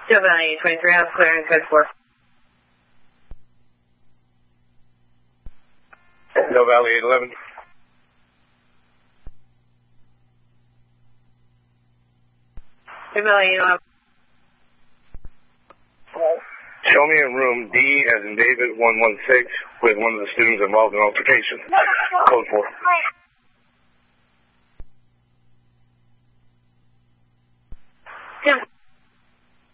Still Valley 23, I'm clearing code 4. Still Valley 811. Still Valley 811. Show me in room D as in David 116 with one of the students involved in altercation. Code 4.